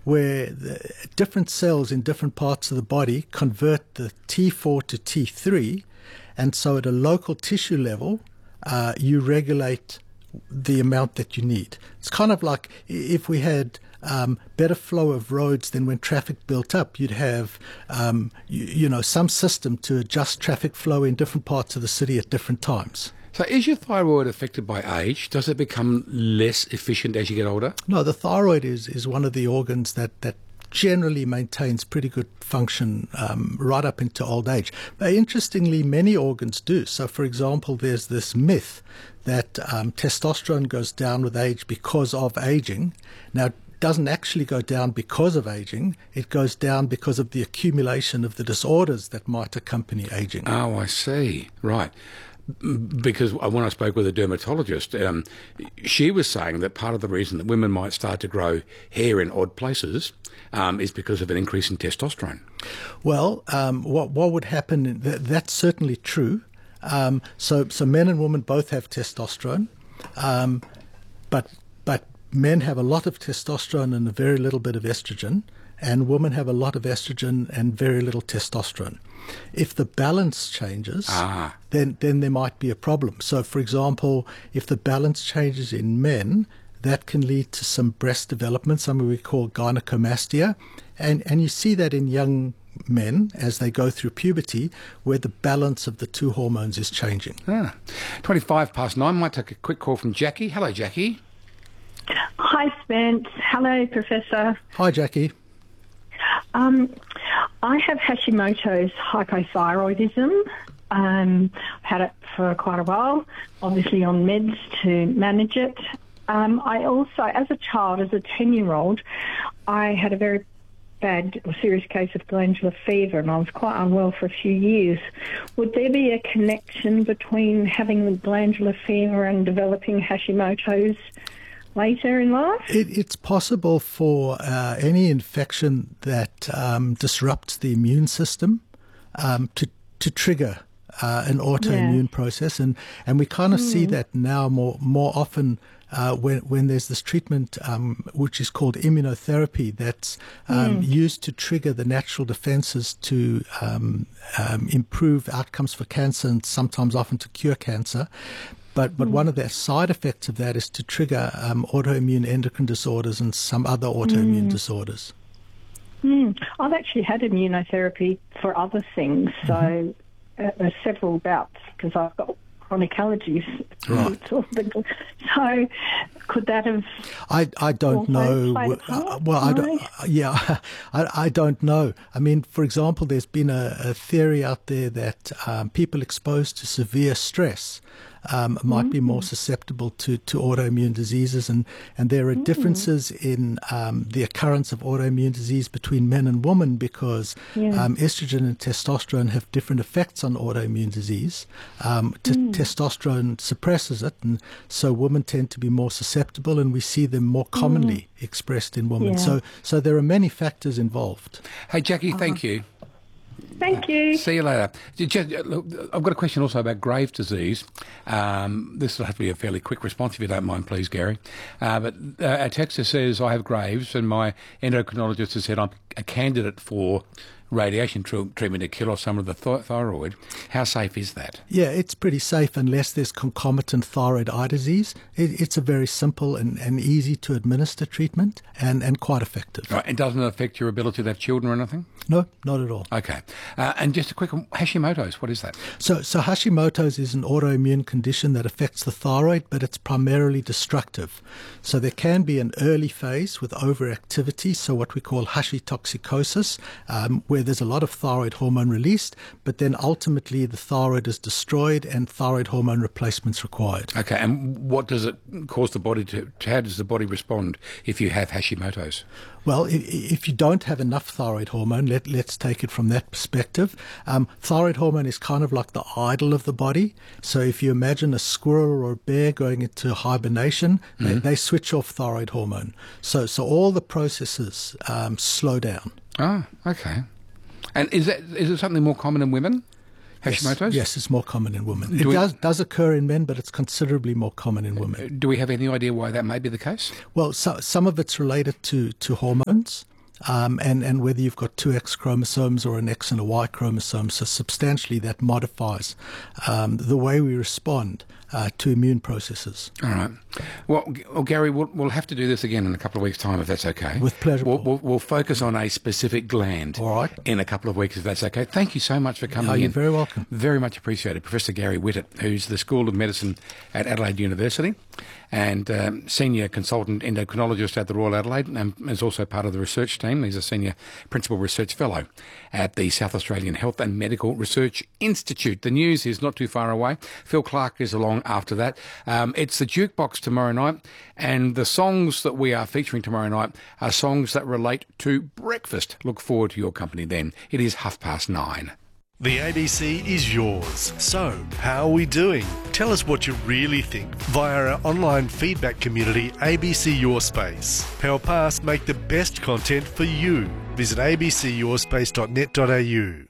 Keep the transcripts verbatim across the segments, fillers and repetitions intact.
where the different cells in different parts of the body convert the T four to T three, and so at a local tissue level, uh, you regulate the amount that you need. It's kind of like if we had um, better flow of roads, then when traffic built up, you'd have um, you, you know some system to adjust traffic flow in different parts of the city at different times. So is your thyroid affected by age? Does it become less efficient as you get older? No, the thyroid is, is one of the organs that, that generally maintains pretty good function um, right up into old age. But interestingly, many organs do. So, for example, there's this myth that um, testosterone goes down with age because of aging. Now, it doesn't actually go down because of aging. It goes down because of the accumulation of the disorders that might accompany aging. Oh, I see. Right. Because when I spoke with a dermatologist, um, she was saying that part of the reason that women might start to grow hair in odd places um, is because of an increase in testosterone. Well, um, what what would happen? That, that's certainly true. Um, so, so men and women both have testosterone, um, but but men have a lot of testosterone and a very little bit of estrogen, and women have a lot of estrogen and very little testosterone. If the balance changes, ah. then then there might be a problem. So, for example, if the balance changes in men, that can lead to some breast development, something we call gynecomastia, and and you see that in young men as they go through puberty, where the balance of the two hormones is changing. Ah. twenty-five past nine. Might take a quick call from Jackie. Hello, Jackie. Hi, Spence. Hello, Professor. Hi, Jackie. Um, I have Hashimoto's hypothyroidism. Um, I've had it for quite a while, obviously on meds to manage it. Um, I also, as a child, as a ten-year-old, I had a very bad or serious case of glandular fever, and I was quite unwell for a few years. Would there be a connection between having the glandular fever and developing Hashimoto's later in life? It, it's possible for uh, any infection that um, disrupts the immune system um, to to trigger uh, an autoimmune yeah. process, and and we kind of mm. see that now more more often. Uh, when, when there's this treatment um, which is called immunotherapy that's um, mm. used to trigger the natural defenses to um, um, improve outcomes for cancer and sometimes often to cure cancer. But but mm. one of the side effects of that is to trigger um, autoimmune endocrine disorders and some other autoimmune mm. disorders. Mm. I've actually had immunotherapy for other things, so mm-hmm. uh, several bouts because I've got chronic allergies. Right. So could that have? I I don't know. Uh, well, I don't. Yeah, I I don't know. I mean, for example, there's been a, a theory out there that um, people exposed to severe stress um, might mm-hmm. be more susceptible to, to autoimmune diseases, and, and there are mm-hmm. differences in um, the occurrence of autoimmune disease between men and women because yeah. um, estrogen and testosterone have different effects on autoimmune disease. Um, t- mm. Testosterone suppresses it, and so women tend to be more susceptible, and we see them more commonly mm. expressed in women. Yeah. So, so there are many factors involved. Hey, Jackie, thank you. Thank you. See you later. I've got a question also about Graves' disease. Um, this will have to be a fairly quick response if you don't mind, please, Gary. Uh, but uh, our texter says, I have Graves, and my endocrinologist has said I'm a candidate for radiation tr- treatment to kill off some of the th- thyroid. How safe is that? Yeah, it's pretty safe unless there's concomitant thyroid eye disease. It, it's a very simple and, and easy to administer treatment and, and quite effective. Right, and doesn't it affect your ability to have children or anything? No, not at all. Okay. Uh, and just a quick one, Hashimoto's, what is that? So, so Hashimoto's is an autoimmune condition that affects the thyroid, but it's primarily destructive. So there can be an early phase with overactivity, so what we call hashitoxicosis, um, where there's a lot of thyroid hormone released, but then ultimately the thyroid is destroyed and thyroid hormone replacements required. Okay, and what does it cause the body to, how does the body respond if you have Hashimoto's? Well, if you don't have enough thyroid hormone, let, let's take it from that perspective. Um, thyroid hormone is kind of like the idol of the body. So if you imagine a squirrel or a bear going into hibernation, mm-hmm. they, they switch off thyroid hormone. So so all the processes um, slow down. Oh, okay. And is that is it something more common in women? Hashimoto's? Yes, yes, it's more common in women. Do it we, does does occur in men, but it's considerably more common in women. Do we have any idea why that may be the case? Well, so, some of it's related to, to hormones. um, and, and whether you've got two X chromosomes or an X and a Y chromosome. So substantially that modifies um, the way we respond uh, to immune processes. All right. Well, G- well Gary, we'll, we'll have to do this again in a couple of weeks' time, if that's okay. With pleasure. We'll, we'll, we'll focus on a specific gland All right. in a couple of weeks, if that's okay. Thank you so much for coming oh, in. You're very welcome. Very much appreciated. Professor Gary Whitted, who's the School of Medicine at Adelaide University and um, Senior Consultant Endocrinologist at the Royal Adelaide, and is also part of the research team. He's a Senior Principal Research Fellow at the South Australian Health and Medical Research Institute. The news is not too far away. Phil Clark is along after that. Um, it's the Jukebox tomorrow night, and the songs that we are featuring tomorrow night are songs that relate to breakfast. Look forward to your company then. It is half past nine. The A B C is yours. So, how are we doing? Tell us what you really think via our online feedback community, A B C Your Space. PowerPass make the best content for you. Visit a b c your space dot net dot a u.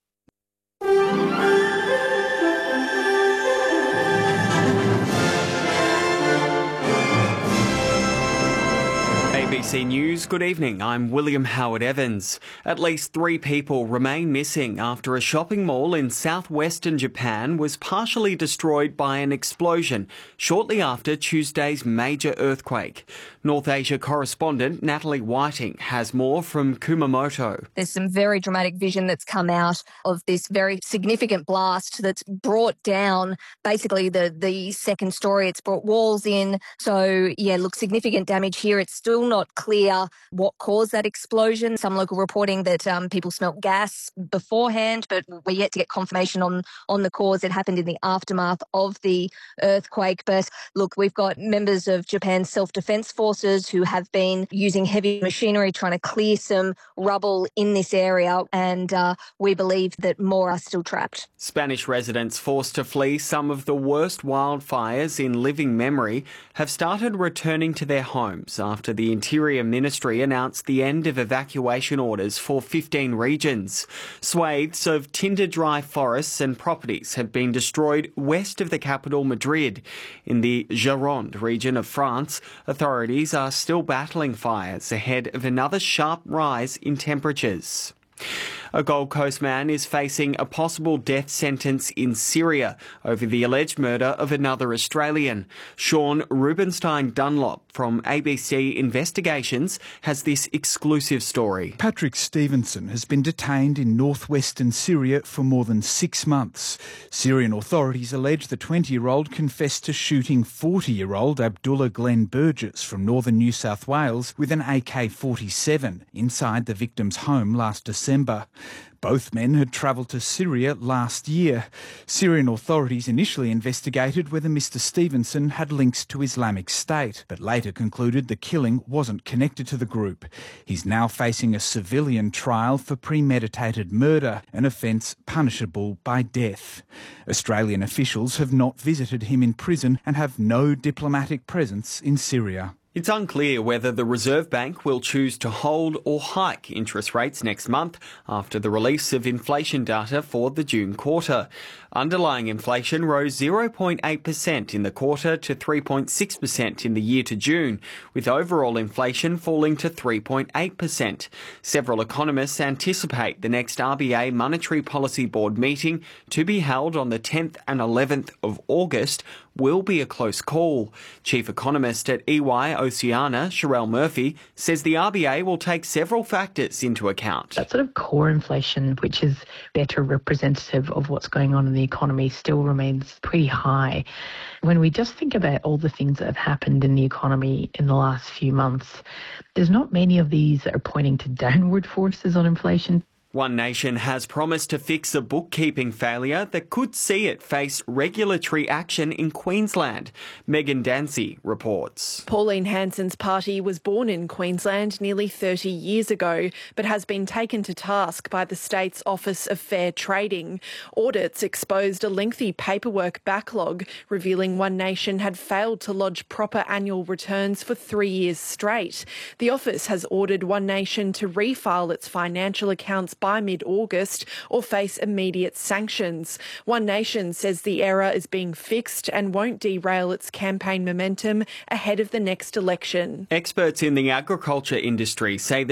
A B C News, good evening. I'm William Howard Evans. At least three people remain missing after a shopping mall in southwestern Japan was partially destroyed by an explosion shortly after Tuesday's major earthquake. North Asia correspondent Natalie Whiting has more from Kumamoto. There's some very dramatic vision that's come out of this very significant blast that's brought down basically the, the second story. It's brought walls in. So, yeah, look, significant damage here. It's still not clear what caused that explosion. Some local reporting that um, people smelt gas beforehand, but we're yet to get confirmation on, on the cause. It happened in the aftermath of the earthquake. But look, we've got members of Japan's self-defense forces who have been using heavy machinery trying to clear some rubble in this area, and uh, we believe that more are still trapped. Spanish residents forced to flee some of the worst wildfires in living memory have started returning to their homes after the Interior Ministry announced the end of evacuation orders for fifteen regions. Swathes of tinder-dry forests and properties have been destroyed west of the capital, Madrid. In the Gironde region of France, authorities are still battling fires ahead of another sharp rise in temperatures. A Gold Coast man is facing a possible death sentence in Syria over the alleged murder of another Australian. Sean Rubenstein Dunlop from A B C Investigations has this exclusive story. Patrick Stevenson has been detained in northwestern Syria for more than six months. Syrian authorities allege the twenty-year-old confessed to shooting forty-year-old Abdullah Glenn Burgess from northern New South Wales with an A K forty-seven inside the victim's home last December. Both men had travelled to Syria last year. Syrian authorities initially investigated whether Mister Stevenson had links to Islamic State, but later concluded the killing wasn't connected to the group. He's now facing a civilian trial for premeditated murder, an offence punishable by death. Australian officials have not visited him in prison and have no diplomatic presence in Syria. It's unclear whether the Reserve Bank will choose to hold or hike interest rates next month after the release of inflation data for the June quarter. Underlying inflation rose zero point eight percent in the quarter to three point six percent in the year to June, with overall inflation falling to three point eight percent. Several economists anticipate the next R B A Monetary Policy Board meeting, to be held on the tenth and eleventh of August, will be a close call. Chief economist at E Y Oceania, Sherelle Murphy, says the R B A will take several factors into account. That sort of core inflation, which is better representative of what's going on in the economy, still remains pretty high. When we just think about all the things that have happened in the economy in the last few months, there's not many of these that are pointing to downward forces on inflation. One Nation has promised to fix a bookkeeping failure that could see it face regulatory action in Queensland. Megan Dancy reports. Pauline Hanson's party was born in Queensland nearly thirty years ago, but has been taken to task by the state's Office of Fair Trading. Audits exposed a lengthy paperwork backlog, revealing One Nation had failed to lodge proper annual returns for three years straight. The office has ordered One Nation to refile its financial accounts by mid-August or face immediate sanctions. One Nation says the error is being fixed and won't derail its campaign momentum ahead of the next election. Experts in the agriculture industry say that